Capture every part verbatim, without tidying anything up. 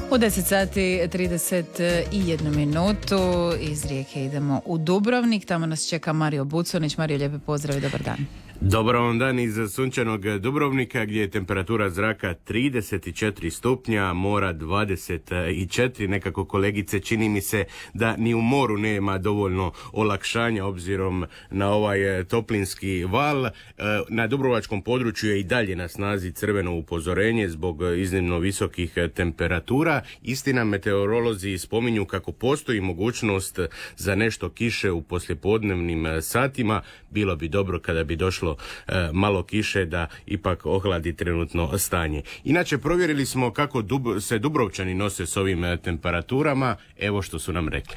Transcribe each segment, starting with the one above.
U deset sati trideset jednu minutu iz Rijeke idemo u Dubrovnik. Tamo nas čeka Mario Buconić. Mario, lijepi pozdrav i dobar dan. Dobar vam dan iz sunčanog Dubrovnika gdje je temperatura zraka trideset četiri stupnja, mora dvadeset četiri. Nekako, kolegice, čini mi se da ni u moru nema dovoljno olakšanja obzirom na ovaj toplinski val. Na dubrovačkom području je i dalje na snazi crveno upozorenje zbog iznimno visokih temperatura. Istina, meteorolozi spominju kako postoji mogućnost za nešto kiše u poslijepodnevnim satima. Bilo bi dobro kada bi došlo e, malo kiše da ipak ohladi trenutno stanje. Inače, provjerili smo kako dub, se Dubrovčani nose s ovim e, temperaturama. Evo što su nam rekli.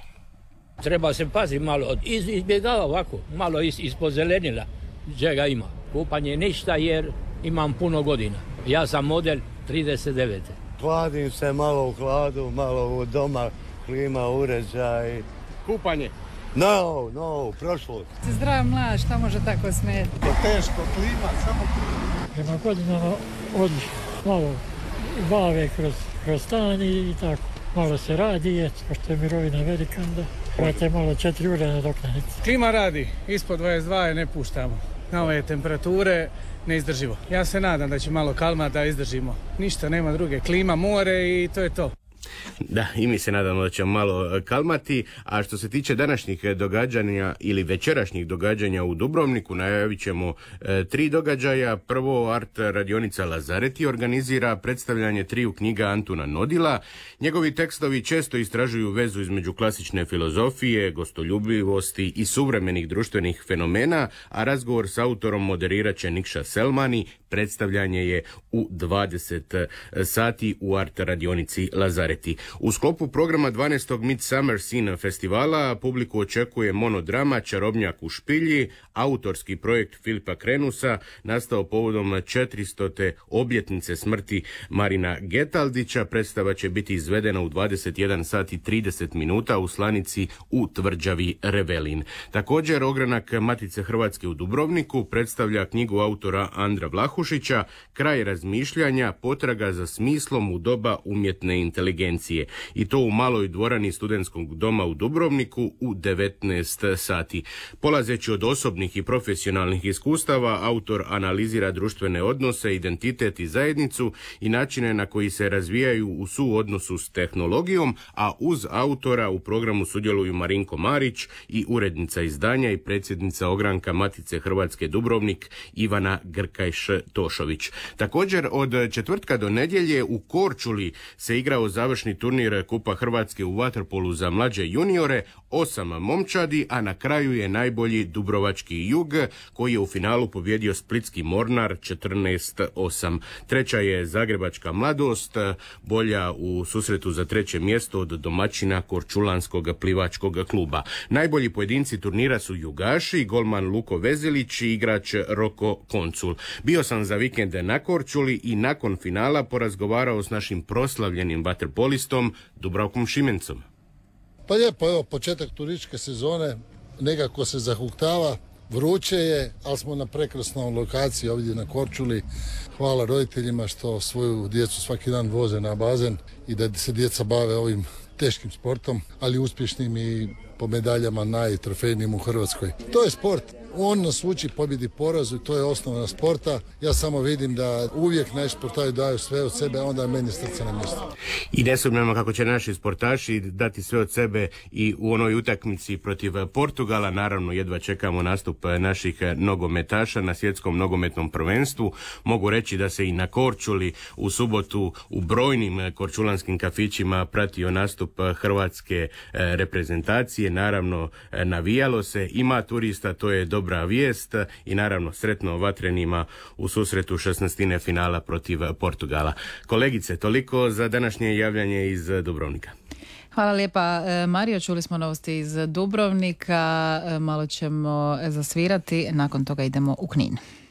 Treba se paziti malo, iz, izbjegava ovako, malo is, ispod zelenila, čega ima. Kupanje ništa jer imam puno godina. Ja sam model trideset devet. Hladim se malo u hladu, malo u doma, klima, uređaj. Kupanje? No, no, prošlo. Zdrav mlad, šta može tako smeti? Teško, klima, samo klima. Prema godinama odlično, malo bave kroz, kroz stan i tako. Malo se radi, pošto je mirovina velika, onda trebate malo četiri ure nadoknaditi. Klima radi, ispod dvadeset dva je ne puštamo. Na ove temperature neizdrživo. Ja se nadam da će malo kalma da izdržimo. Ništa, nema druge. Klima, more i to je to. Da, i mi se nadamo da će malo kalmati. A što se tiče današnjih događanja ili večerašnjih događanja u Dubrovniku, najavit ćemo e, tri događaja. Prvo, art radionica Lazareti organizira predstavljanje triju knjiga Antuna Nodila. Njegovi tekstovi često istražuju vezu između klasične filozofije, gostoljubivosti i suvremenih društvenih fenomena, a razgovor s autorom moderirat će Nikša Selmani. Predstavljanje je u dvadeset sati u art radionici Lazareti. U sklopu programa dvanaestog Midsummer Scene festivala publiku očekuje monodrama Čarobnjak u špilji, autorski projekt Filipa Krenusa, nastao povodom četiristote obljetnice smrti Marina Getaldića. Predstava će biti izvedena u dvadeset jedan sati trideset minuta u Slanici u tvrđavi Revelin. Također, ogranak Matice Hrvatske u Dubrovniku predstavlja knjigu autora Andra Vlahušića Kraj razmišljanja, potraga za smislom u doba umjetne inteligencije. I to u maloj dvorani studentskog doma u Dubrovniku u devetnaest sati. Polazeći od osobnih i profesionalnih iskustava, autor analizira društvene odnose, identitet i zajednicu i načine na koji se razvijaju u suodnosu s tehnologijom, a uz autora u programu sudjeluju Marinko Marić i urednica izdanja i predsjednica ogranka Matice Hrvatske Dubrovnik Ivana Grkajš-Tošović. Također, od četvrtka do nedjelje u Korčuli se igrao završni turnir Kupa Hrvatske u vaterpolu za mlađe juniore, osam momčadi, a na kraju je najbolji dubrovački Jug, koji je u finalu pobjedio splitski Mornar četrnaest osam. Treća je zagrebačka Mladost, bolja u susretu za treće mjesto od domaćina Korčulanskog plivačkog kluba. Najbolji pojedinci turnira su Jugaši, golman Luko Vezilić i igrač Roko Koncul. Bio sam za vikend na Korčuli i nakon finala porazgovarao s našim proslavljenim vaterpolistom Dubravkom Šimencom. Pa lijepo, evo, početak turističke sezone, nekako se zahuktava, vruće je, ali smo na prekrasnoj lokaciji ovdje na Korčuli. Hvala roditeljima što svoju djecu svaki dan voze na bazen i da se djeca bave ovim teškim sportom, ali uspješnim i po medaljama najtrofejnijim u Hrvatskoj. To je sport. On nas uči pobjedi porazu i to je osnova sporta. Ja samo vidim da uvijek naši sportaši daju sve od sebe, a onda je meni srce na mjestu. I ne sumnjamo kako će naši sportaši dati sve od sebe i u onoj utakmici protiv Portugala. Naravno, jedva čekamo nastup naših nogometaša na svjetskom nogometnom prvenstvu. Mogu reći da se i na Korčuli u subotu u brojnim korčulanskim kafićima pratio nastup hrvatske reprezentacije. Naravno, navijalo se, ima turista, to je dobro dobra vijest i naravno sretno vatrenima u susretu šesnaestine finala protiv Portugala. Kolegice, toliko za današnje javljanje iz Dubrovnika. Hvala lijepa, Mario. Čuli smo novosti iz Dubrovnika, malo ćemo zasvirati, nakon toga idemo u Knin.